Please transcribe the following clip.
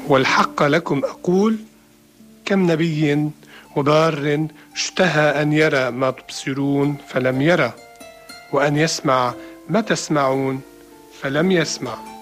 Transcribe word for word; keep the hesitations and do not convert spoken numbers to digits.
والحق لكم أقول كم نبي وبار اشتهى أن يرى ما تبصرون فلم يرى، وأن يسمع ما تسمعون فلم يسمع.